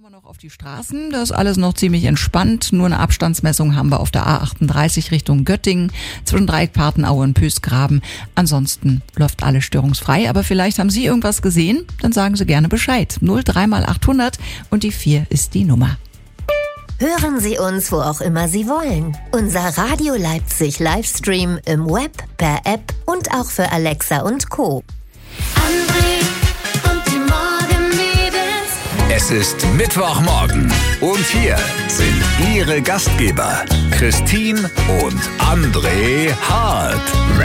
wir noch auf die Straßen. Das ist alles noch ziemlich entspannt. Nur eine Abstandsmessung haben wir auf der A38 Richtung Göttingen zwischen Dreieckpartenaue und Pösgraben. Ansonsten läuft alles störungsfrei. Aber vielleicht haben Sie irgendwas gesehen? Dann sagen Sie gerne Bescheid. 03 mal 800 und die 4 ist die Nummer. Hören Sie uns, wo auch immer Sie wollen. Unser Radio Leipzig Livestream im Web, per App und auch für Alexa und Co. André und die Morgenmädels. Es ist Mittwochmorgen und hier sind Ihre Gastgeber Christine und André Hart.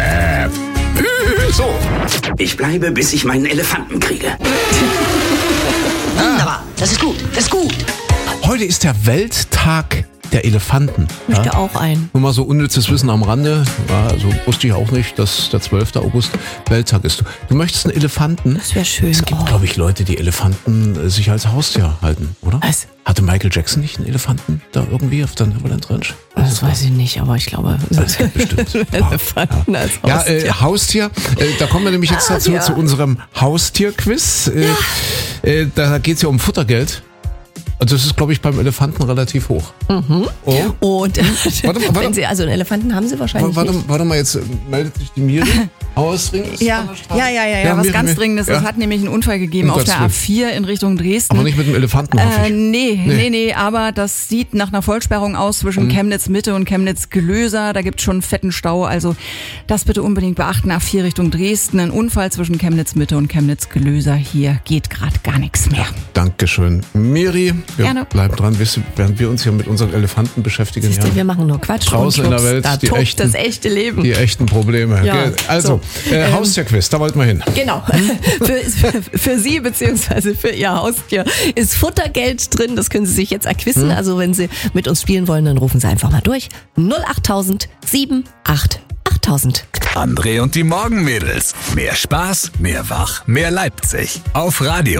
So, ich bleibe, bis ich meinen Elefanten kriege. Wunderbar, das ist gut, das ist gut. Heute ist der Welttag der Elefanten. Ich möchte auch einen. Nur mal so unnützes Wissen am Rande. Ja, also wusste ich auch nicht, dass der 12. August Welttag ist. Du möchtest einen Elefanten? Das wäre schön. Es gibt, glaube ich, Leute, die Elefanten sich als Haustier halten, oder? Was? Hatte Michael Jackson nicht einen Elefanten da irgendwie auf der Neverland Ranch? Das weiß ich nicht, aber ich glaube... Das gibt bestimmt. Elefanten als Haustier. Ja, Haustier. Da kommen wir nämlich jetzt dazu zu unserem Haustierquiz. Da geht es ja um Futtergeld. Also das ist, glaube ich, beim Elefanten relativ hoch. Mhm. Oh. Und wenn Sie also einen Elefanten haben Sie wahrscheinlich nicht. Warte mal, jetzt meldet sich die Miri. Ausdringendes? Ja, was ganz Dringendes. Es hat nämlich einen Unfall gegeben auf der A4 in Richtung Dresden. Aber nicht mit dem Elefanten, hoffe ich. Nee, aber das sieht nach einer Vollsperrung aus zwischen Chemnitz Mitte und Chemnitz Gelöser. Da gibt's schon einen fetten Stau. Also das bitte unbedingt beachten. A4 Richtung Dresden. Ein Unfall zwischen Chemnitz Mitte und Chemnitz Gelöser. Hier geht gerade gar nichts mehr. Dankeschön. Miri, wir Gerne. bleiben dran, während wir uns hier mit unseren Elefanten beschäftigen. Siehst du, wir machen nur Quatsch. Draußen und in der Welt da tobt das echte Leben. Die echten Probleme. Ja, also, Haustierquiz, da wollten wir hin. Genau. Für Sie bzw. für Ihr Haustier ist Futtergeld drin. Das können Sie sich jetzt erquissen. Also wenn Sie mit uns spielen wollen, dann rufen Sie einfach mal durch. 08000 78 8000. André und die Morgenmädels. Mehr Spaß, mehr Wach, mehr Leipzig. Auf Radio